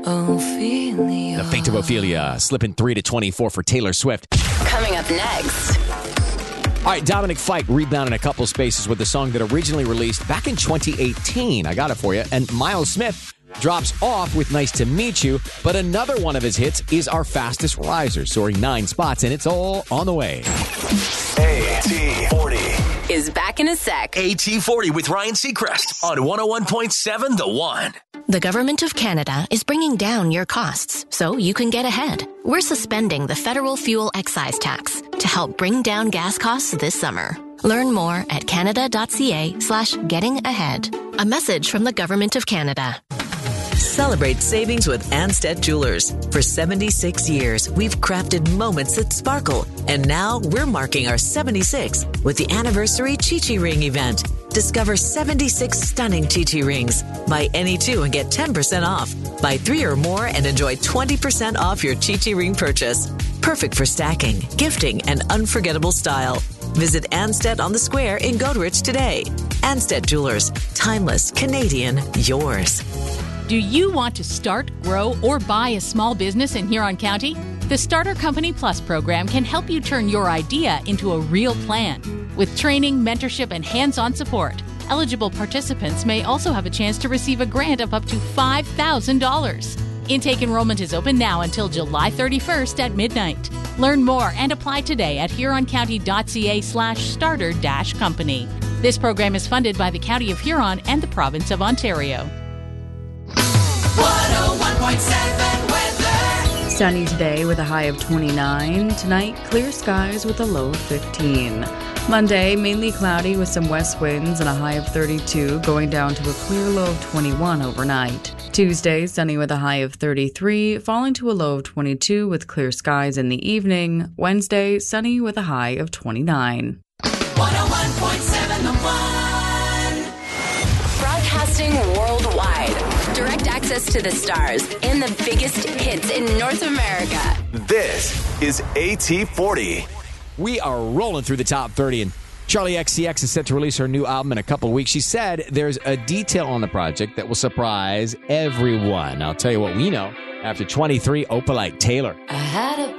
Ophelia. The Fate of Ophelia, slipping 3 to 24 for Taylor Swift. Coming up next. All right, Dominic Fike rebounding a couple spaces with the song that originally released back in 2018. I got it for you. And Miles Smith drops off with Nice to Meet You, but another one of his hits is our fastest riser, soaring 9 spots, and it's all on the way. AT40 Is back in a sec. AT40 with Ryan Seacrest on 101.7 The One. The Government of Canada is bringing down your costs so you can get ahead. We're suspending the federal fuel excise tax to help bring down gas costs this summer. Learn more at canada.ca/getting-ahead. A message from the Government of Canada. Celebrate savings with Anstead Jewelers. For 76 years, we've crafted moments that sparkle. And now we're marking our 76th with the anniversary Chi-Chi Ring event. Discover 76 stunning Chi-Chi rings. Buy any 2 and get 10% off. Buy 3 or more and enjoy 20% off your Chi-Chi ring purchase. Perfect for stacking, gifting, and unforgettable style. Visit Anstead on the Square in Goderich today. Anstead Jewelers. Timeless, Canadian, yours. Do you want to start, grow, or buy a small business in Huron County? The Starter Company Plus program can help you turn your idea into a real plan. With training, mentorship, and hands-on support, eligible participants may also have a chance to receive a grant of up to $5,000. Intake enrollment is open now until July 31st at midnight. Learn more and apply today at huroncounty.ca/starter-company. This program is funded by the County of Huron and the Province of Ontario. 101.7 weather. Sunny today with a high of 29. Tonight, clear skies with a low of 15. Monday, mainly cloudy with some west winds and a high of 32, going down to a clear low of 21 overnight. Tuesday, sunny with a high of 33, falling to a low of 22 with clear skies in the evening. Wednesday, sunny with a high of 29. 101.7 The One. Broadcasting worldwide. Direct access to the stars and the biggest hits in North America. This is AT40. We are rolling through the top 30, and Charlie XCX is set to release her new album in a couple of weeks. She said there's a detail on the project that will surprise everyone. I'll tell you what we know after 23, Opalite Taylor. I had a